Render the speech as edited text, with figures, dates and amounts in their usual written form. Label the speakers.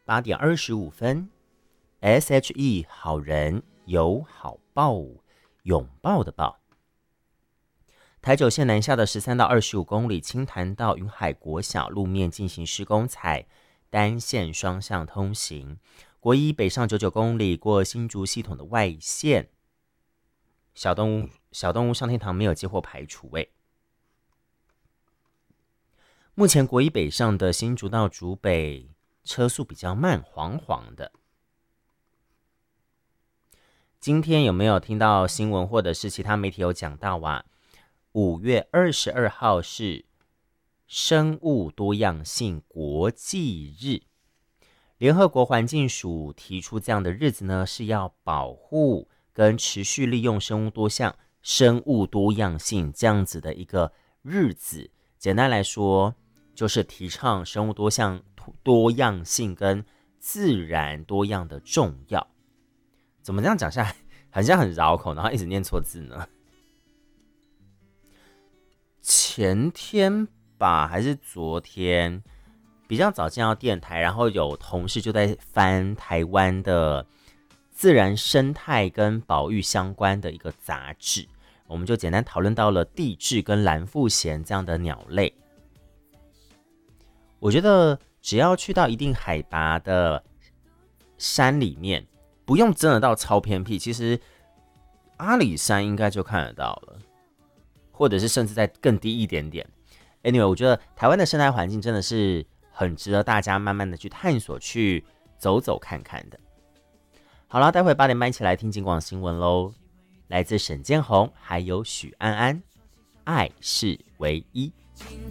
Speaker 1: 8点25分 ，SHE 好人有好报，拥抱的抱。台九线南下的13到25公里清潭道云海国小路面进行施工采单线双向通行，国一北上99公里过新竹系统的外线，小动物上天堂没有接获排除。目前国一北上的新竹到竹北车速比较慢，黄黄的。今天有没有听到新闻或者是其他媒体有讲到啊？5月22号是生物多样性国际日，联合国环境署提出这样的日子呢，是要保护跟持续利用生物多样性这样子的一个日子。简单来说，就是提倡生物多样性跟自然多样的重要。怎么这样讲下来，好像很绕口，然后一直念错字呢？前天吧，还是昨天，比较早进到电台，然后有同事就在翻台湾的自然生态跟保育相关的一个杂志，我们就简单讨论到了地质跟蓝腹鹇这样的鸟类。我觉得只要去到一定海拔的山里面，不用真的到超偏僻，其实阿里山应该就看得到了，或者是甚至再更低一点点。Anyway， 我觉得台湾的生态环境真的是很值得大家慢慢的去探索、去走走看看的。好了，待会8点半一起来听警广新闻喽，来自沈建宏还有许安安，爱是唯一。